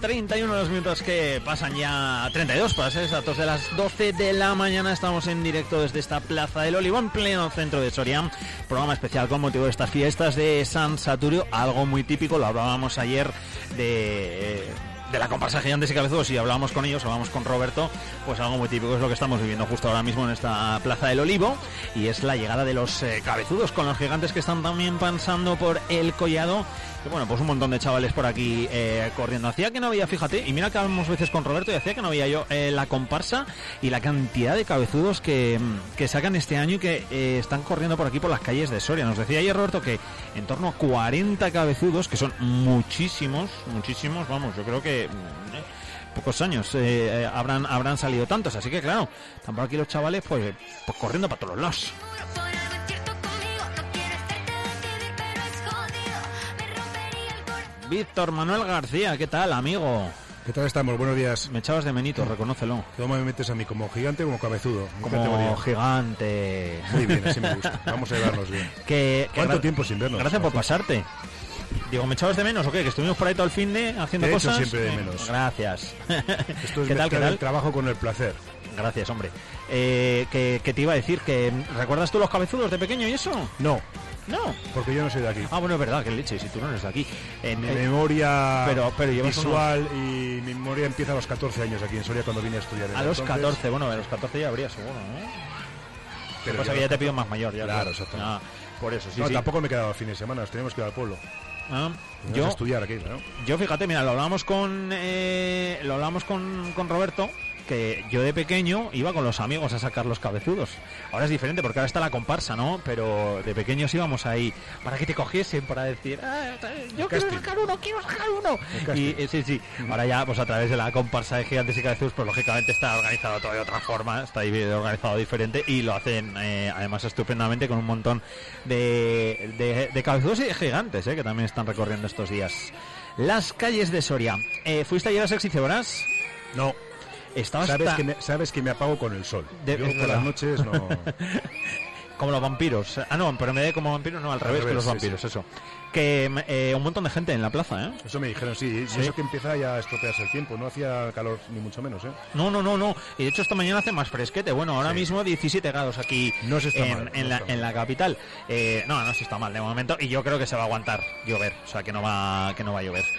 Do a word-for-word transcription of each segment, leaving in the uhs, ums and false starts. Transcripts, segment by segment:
treinta y uno los minutos que pasan ya, treinta y dos para ser exactos, de las doce de la mañana. Estamos en directo desde esta Plaza del Olivo, en pleno centro de Soria. Programa especial con motivo de estas fiestas de San Saturio, algo muy típico, lo hablábamos ayer de... Eh, de la comparsa Gigantes y Cabezudos, y hablábamos con ellos, hablábamos con Roberto, pues algo muy típico es lo que estamos viviendo justo ahora mismo en esta Plaza del Olivo, y es la llegada de los eh, cabezudos con los gigantes que están también pasando por el collado. Y bueno, pues un montón de chavales por aquí eh, corriendo. Hacía que no había, fíjate, y mira que hablamos veces con Roberto, y hacía que no había yo eh, la comparsa y la cantidad de cabezudos que, que sacan este año y que eh, están corriendo por aquí por las calles de Soria. Nos decía ayer Roberto que en torno a cuarenta cabezudos, que son muchísimos, muchísimos, vamos, yo creo que... Eh, pocos años eh, habrán habrán salido tantos, así que claro, están por aquí los chavales pues, pues corriendo para todos los lados. Víctor Manuel García, ¿qué tal, amigo? ¿Qué tal estamos? Buenos días. Me echabas de menito, reconócelo. ¿Cómo me metes a mí? ¿Como gigante o como cabezudo? Como categoría? Gigante. Muy bien, así me gusta. Vamos a llevarnos bien. Que, ¿Cuánto que, tiempo sin vernos? Gracias por pasarte. Digo, ¿me echabas de menos o qué? Que estuvimos por ahí todo el fin de haciendo Te he cosas. hecho siempre de menos. Gracias. Esto es ¿Qué tal, qué tal? el trabajo con el placer. Gracias, hombre. Eh, que, que te iba a decir que... ¿Recuerdas tú los cabezudos de pequeño y eso? No. No. Porque yo no soy de aquí. Ah, bueno, es verdad, que leche, si tú no eres de aquí. En mi eh, memoria pero, pero visual unos... y mi memoria empieza a los catorce años aquí en Soria cuando vine a estudiar. A los Entonces... catorce, bueno, a los catorce ya habría seguro, ¿no? Pero pasa que ya te pido más mayor, ya. Claro, exactamente. Ah, por eso, sí, no, sí. tampoco me he quedado el fin de semana, nos tenemos que ir al pueblo. Ah, yo a estudiar aquí, ¿no? Yo, fíjate, mira, lo hablamos con eh, lo hablamos con, con Roberto, que yo de pequeño iba con los amigos a sacar los cabezudos. Ahora es diferente porque ahora está la comparsa, ¿no? Pero de pequeños íbamos ahí para que te cogiesen, para decir, ah, yo quiero sacar uno, quiero sacar uno. Y eh, sí, sí. Ahora ya, pues a través de la comparsa de Gigantes y Cabezudos, pues lógicamente está organizado todo de otra forma, está organizado diferente y lo hacen eh, además estupendamente con un montón de, de, de cabezudos y de gigantes, eh, que también están recorriendo estos días las calles de Soria. Eh, ¿Fuiste ayer a Sexy Cebras? No. Estabas sabes, ta... que me, sabes que me apago con el sol. De... Yo por las noches no... Como los vampiros. Ah, no, pero me de como vampiros, no, al, al revés, revés que los vampiros, sí, sí. Eso. Que eh, un montón de gente en la plaza, ¿eh? Eso me dijeron, sí. ¿Sí? Y eso que empieza ya a estropearse el tiempo. No hacía calor ni mucho menos, ¿eh? No, no, no, no. Y de hecho esta mañana hace más fresquete. Bueno, ahora sí. mismo diecisiete grados aquí no se está en, mal, en, no la, está en la capital. Eh, no, no se está mal de momento. Y yo creo que se va a aguantar llover. O sea, que no va, que no va a llover.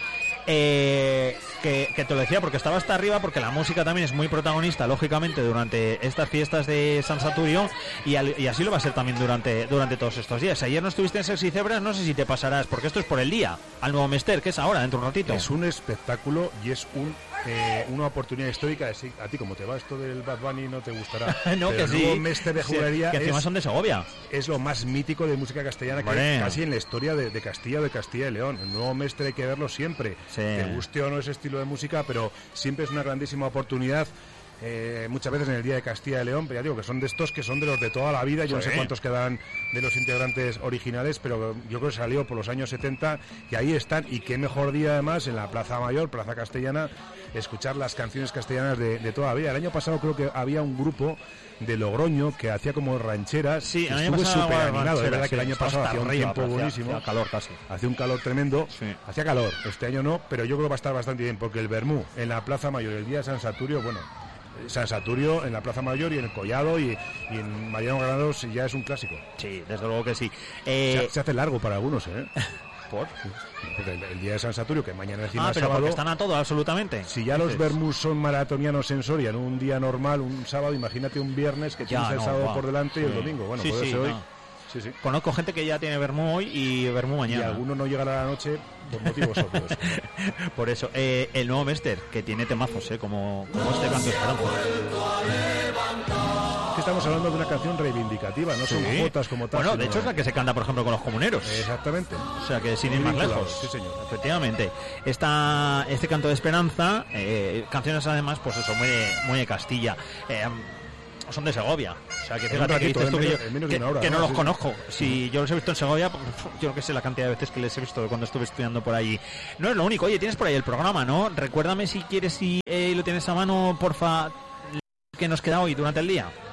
Eh, que, que te lo decía porque estaba hasta arriba, porque la música también es muy protagonista, lógicamente, durante estas fiestas de San Saturio, y, al, y así lo va a ser también durante, durante todos estos días. Ayer no estuviste en Sexy Cebras, no sé si te pasarás, porque esto es por el día, al Nuevo Mester, que es ahora, dentro de un ratito. Es un espectáculo y es un eh, una oportunidad histórica. De, a ti, como te va esto del Bad Bunny, no te gustará. No, pero que el sí. Nuevo Mester de Jugaría, sí, que encima es, son de Segovia. Es lo más mítico de música castellana que hay casi en la historia de, de Castilla o de Castilla y León. El Nuevo Mester hay que verlo siempre. Sí. Te guste o no ese estilo de música, pero siempre es una grandísima oportunidad. Eh, muchas veces en el Día de Castilla y León, pero ya digo que son de estos que son de los de toda la vida. Yo sí. no sé cuántos quedan de los integrantes originales, pero yo creo que salió por los años setenta, que ahí están, y qué mejor día además en la Plaza Mayor, Plaza Castellana, escuchar las canciones castellanas de, de toda la vida. El año pasado creo que había un grupo de Logroño que hacía como rancheras. Sí, el año estuvo súper animado, ranchera, es verdad sí, que el año pasado hacía un arriba, tiempo buenísimo. Hacía calor casi. Hacía un calor tremendo. Sí. Hacía calor, este año no, pero yo creo que va a estar bastante bien, porque el Bermú en la Plaza Mayor, el día de San Saturio, bueno, San Saturio en la Plaza Mayor y en el Collado y, y en Mariano Granados ya es un clásico. Sí, desde luego que sí. Eh... Se, se hace largo para algunos, ¿eh? ¿Por? El, el día de San Saturio, que mañana encima ah, es pero sábado. Están a todo, absolutamente. Si ya los Bermús son maratonianos en Soria en un día normal, un sábado, imagínate un viernes que tienes el no, sábado wow. por delante y sí. el domingo. Bueno, sí, puede sí, ser hoy. No. Sí, sí. Conozco gente que ya tiene Bermú hoy y Bermú mañana. Y algunos no llegan a la noche por motivos obvios. Por eso, eh, el Nuevo Mester, que tiene temazos, eh, como, como este canto Esperanza. Es que estamos hablando de una canción reivindicativa, no son sí. jotas como tal. Bueno, sino... de hecho es la que se canta, por ejemplo, con los comuneros. Exactamente. O sea, que sin ir más lejos. Sí, señor. Efectivamente. Esta, este canto de Esperanza, eh, canciones además, pues eso, muy de, muy de Castilla. Eh, son de Segovia, o sea que fíjate que dices tú que, yo, que, hora, que no, no los sí. conozco. Si yo los he visto en Segovia, yo que sé la cantidad de veces que les he visto cuando estuve estudiando por allí. No es lo único. Oye, tienes por ahí el programa, ¿no? Recuérdame si quieres, si eh, lo tienes a mano, porfa, que nos queda hoy durante el día.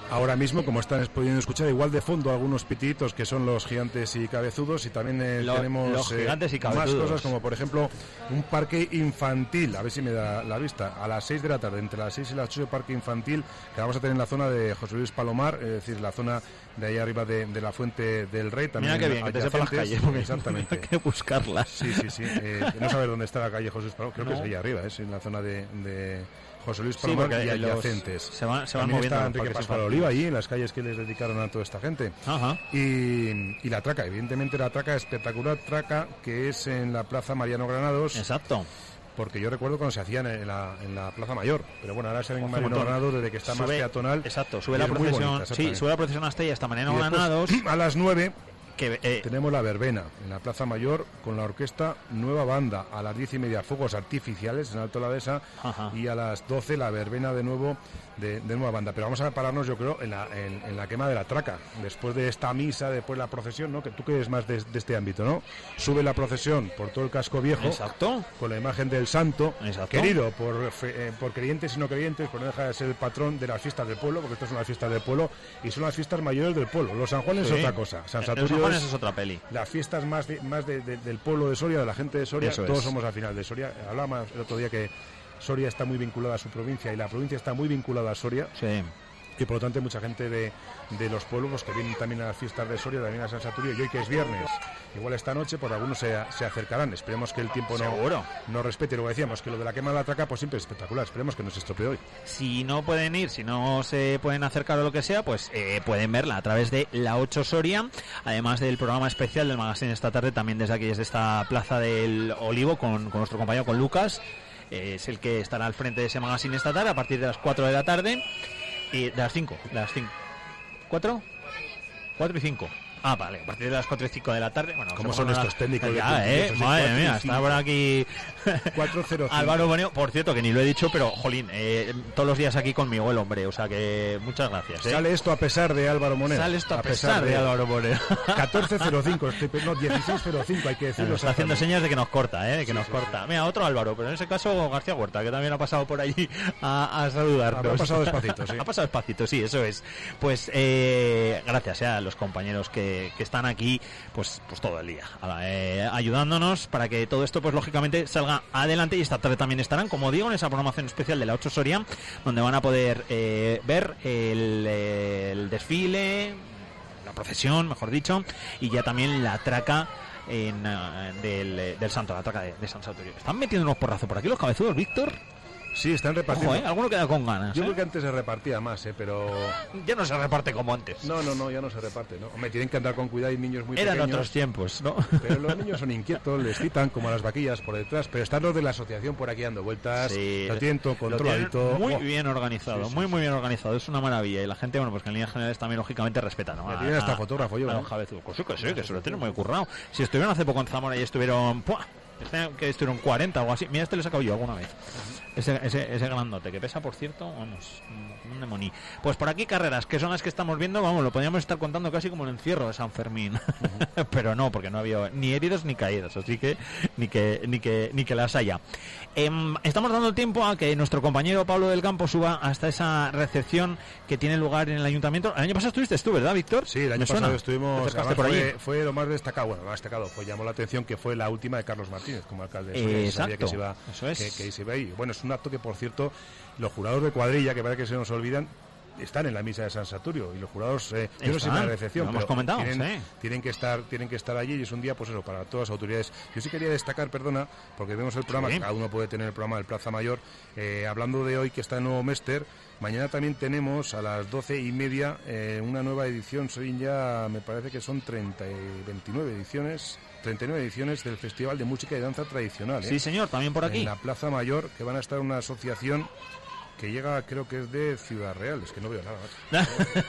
Ahora mismo, como están pudiendo escuchar, igual de fondo algunos pititos que son los gigantes y cabezudos, y también eh, Lo, tenemos los gigantes eh, y cabezudos. más cosas, como por ejemplo un parque infantil, a ver si me da la vista, a las seis de la tarde, entre las seis y las ocho, parque infantil que vamos a tener en la zona de José Luis Palomar, es decir, la zona de ahí arriba de, de la Fuente del Rey. También. Mira qué bien, que te sepa las calles, porque exactamente. hay que buscarlas. Sí, sí, sí. Eh, no saber dónde está la calle José Luis Palomar, creo No. que es ahí arriba, es en la zona de... de José Luis Sí, Palomar porque y los- adyacentes. se van, se van También moviendo está los Enrique parques Pascual infantiles. Oliva allí, en las calles que les dedicaron a toda esta gente. Ajá. Y, y la traca, evidentemente la traca, espectacular traca, que es en la Plaza Mariano Granados, Exacto. porque yo recuerdo cuando se hacían en la, en la Plaza Mayor, pero bueno, ahora se ven en Hace Mariano un montón. Granados desde que está más Sube- peatonal. Exacto, sube y la es muy procesión. bonita, Sí, exactamente. sube la procesión hasta ahí, hasta Mariano Y después, Granados. a las nueve Que, eh, tenemos la verbena en la Plaza Mayor con la orquesta Nueva Banda. A las diez y media fuegos artificiales en Alto la Dehesa, Ajá. y a las doce la verbena de nuevo de, de Nueva Banda. Pero vamos a pararnos, yo creo, en la, en, en la quema de la traca. Después de esta misa, después de la procesión, ¿no? Que tú que eres más de, de este ámbito, ¿no? Sube la procesión por todo el casco viejo. Exacto. Con la imagen del santo, Exacto. querido por, fe- eh, por creyentes y no creyentes, por no dejar de ser el patrón de las fiestas del pueblo, porque estas son las fiestas del pueblo y son las fiestas mayores del pueblo. Los San Juanes Sí. es otra cosa. San Los Saturio San Juanes es es otra peli. las fiestas más, de- más de- de- del pueblo de Soria, de la gente de Soria. Eso Todos es. somos al final de Soria. Hablábamos el otro día que Soria está muy vinculada a su provincia y la provincia está muy vinculada a Soria. Sí. Y por lo tanto hay mucha gente de, de los pueblos pues, que vienen también a las fiestas de Soria, también a San Saturio, y hoy que es viernes, igual esta noche, por algunos se, se acercarán. Esperemos que el tiempo no, Seguro. no respete. Lo que decíamos, que lo de la quema de la traca pues siempre es espectacular. Esperemos que no se estropee hoy. Si no pueden ir, si no se pueden acercar o lo que sea, pues eh, pueden verla a través de La ocho Soria, además del programa especial del magazine esta tarde, también desde aquí, desde esta Plaza del Olivo, con, con nuestro compañero, con Lucas. Eh, es el que estará al frente de ese magazine esta tarde, a partir de las cuatro de la tarde. Y de las cinco, de las cinco. ¿cuatro? cuatro y cinco. Ah, vale, a partir de las cuatro y cinco de la tarde. Bueno, ¿Cómo se son ponga- estos técnicos de Ya, puntillos, eh, esos madre cuatro y mía, cinco? está por aquí cuatro cero cinco. Álvaro Boneo, por cierto, que ni lo he dicho, pero, jolín, eh, todos los días aquí conmigo el hombre, o sea que muchas gracias. ¿eh? Sale esto a pesar de Álvaro Moneo. Sale esto a, pesar, de, Álvaro Boneo. catorce cero cinco, estoy pe- no, dieciséis cero cinco, hay que decirlo. Nos está haciendo exactamente. señas de que nos corta, ¿eh? De que Sí, nos sí, corta. Mira, otro Álvaro, pero en ese caso García Huerta, que también ha pasado por allí a, a saludarnos. Ha pasado despacito, sí. Ha pasado despacito, sí, eso es. Pues eh, gracias eh, a los compañeros que, que están aquí, pues, pues todo el día, eh, ayudándonos para que todo esto, pues lógicamente, salga adelante. Y esta tarde también estarán, como digo, en esa programación especial de La ocho Soria, donde van a poder eh, ver el, el desfile, la procesión, mejor dicho, y ya también la traca en, eh, del, del santo, la traca de, de San Saturio. Están metiendo unos porrazos por aquí los cabezudos, Víctor. Sí, están repartiendo. Ojo, ¿eh? Alguno queda con ganas. Yo ¿eh? creo que antes se repartía más, ¿eh? Pero... Ya no se reparte como antes. No, no, no, ya no se reparte, ¿no? Hombre, tienen que andar con cuidado, y niños muy Eran pequeños. otros tiempos, ¿no? Pero los niños son inquietos, les citan como a las vaquillas por detrás, pero están los de la asociación por aquí dando vueltas, Sí, lo tienen todo lo tienen controladito. muy Oh, bien organizado, Sí, sí, muy sí. muy bien organizado. Es una maravilla. Y la gente, bueno, pues que en líneas generales también lógicamente respeta, ¿no? Me tienen hasta fotógrafo yo, a ¿eh? los cabezudos. Pues sí, que sí, que se lo tienen muy currado. Si estuvieron hace poco en Zamora y estuvieron... ¡Puah! Este- que estuvieron cuarenta o algo así. Mira, este lo he sacado yo alguna vez. Ese, ese, ese grandote, que pesa, por cierto, vamos, un demoní. Pues por aquí carreras, que son las que estamos viendo, vamos, lo podríamos estar contando casi como el encierro de San Fermín. Uh-huh. Pero no, porque no había ni heridos ni caídos, así que ni que ni que ni que las haya. Eh, estamos dando tiempo a que nuestro compañero Pablo del Campo suba hasta esa recepción que tiene lugar en el ayuntamiento. El año pasado estuviste tú, ¿verdad, Víctor? Sí, el año ¿Me pasado suena? estuvimos, ¿Te acercaste además por allí? fue, fue lo más destacado, bueno, lo más destacado, pues llamó la atención que fue la última de Carlos Martínez como alcalde de Soria, Eh, que se sabía exacto, que se iba, eso es. que, que se iba ahí. Bueno, es un acto que, por cierto, los jurados de cuadrilla, que parece que se nos olvidan, están en la misa de San Saturio, y los jurados, eh, yo no sé si en la recepción, lo hemos pero comentado, tienen, sí. tienen que estar tienen que estar allí, y es un día, pues eso, para todas las autoridades. Yo sí quería destacar, perdona, porque vemos el programa, Sí. cada uno puede tener el programa del Plaza Mayor, eh, hablando de hoy que está el nuevo Mester. Mañana también tenemos a las doce y media eh, una nueva edición, soy ya, me parece que son treinta y veintinueve ediciones, treinta y nueve ediciones del Festival de Música y Danza Tradicional. ¿eh? Sí, señor, también por aquí. En la Plaza Mayor, que van a estar una asociación que llega, creo que es de Ciudad Real, es que no veo nada.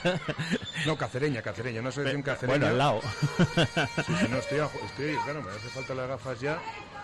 No, cacereña, cacereña, una asociación cacereña. Bueno, al lado. Sí, sí, no, estoy, a- estoy, claro, me hace falta las gafas ya.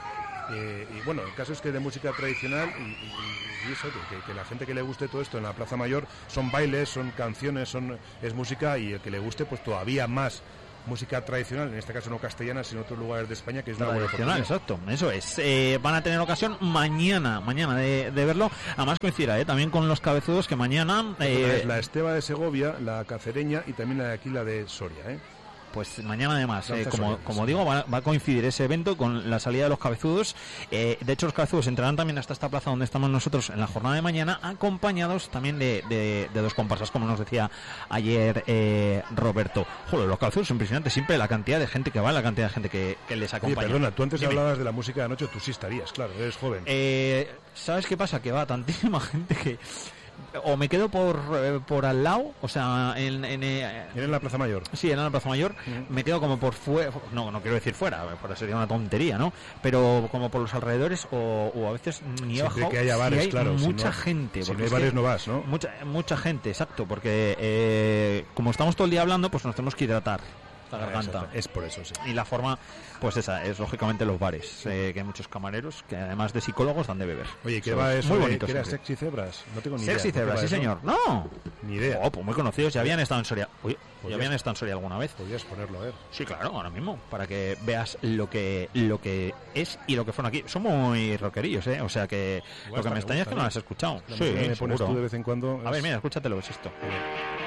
Eh, y bueno, el caso es que de música tradicional y, y- y eso, que, que- que la gente que le guste todo esto en la Plaza Mayor son bailes, son canciones, son es música, y el que le guste pues todavía más música tradicional, en este caso no castellana, sino en otros lugares de España, que es una buena Tradicional, exacto, eso es. Eh, van a tener ocasión mañana, mañana de, de verlo. Además coincidirá, ¿eh? También con los cabezudos que mañana... Eh, es la Esteba de Segovia, la Cacereña y también la de aquí, la de Soria, ¿eh? Pues mañana además, eh, como, como digo, va, va a coincidir ese evento con la salida de los cabezudos. Eh, de hecho, los cabezudos entrarán también hasta esta plaza donde estamos nosotros en la jornada de mañana, acompañados también de, de, de dos comparsas, como nos decía ayer eh, Roberto. Joder, los cabezudos son impresionantes, siempre la cantidad de gente que va, la cantidad de gente que, que les acompaña. Oye, perdona, tú antes Dime. hablabas de la música de anoche, tú sí estarías, claro, eres joven. Eh, ¿Sabes qué pasa? Que va tantísima gente que... O me quedo por eh, por al lado, o sea, en... en, eh, en la Plaza Mayor. Sí, en la Plaza Mayor. Uh-huh. Me quedo como por fuera, no, no quiero decir fuera, fuera sería una tontería, ¿no? Pero como por los alrededores o, o a veces ni he bajado. Que haya bares, si hay claro. mucha si no, gente. Si no hay bares no vas, ¿no? Mucha, mucha gente, exacto, porque eh, como estamos todo el día hablando, pues nos tenemos que hidratar la garganta. Exacto. Es por eso, sí. Y la forma, pues esa, es lógicamente los bares, eh, que hay muchos camareros que además de psicólogos dan de beber. Oye, ¿qué va eso? Muy bonito. ¿Qué era Sexy Zebras? No tengo ni Sexy idea. Zebras, sí señor. No. Ni idea. Oh, pues muy conocidos, ya habían estado en Soria. Uy, ya habían estado en Soria alguna vez. Podrías ponerlo, a ver. Sí, claro, ahora mismo, para que veas lo que lo que es y lo que fueron aquí. Son muy rockerillos, ¿eh? O sea que igual lo que me extraña es que no lo has escuchado. La sí, me pones seguro. tú de vez en cuando. A ver, mira, escúchatelo, es esto.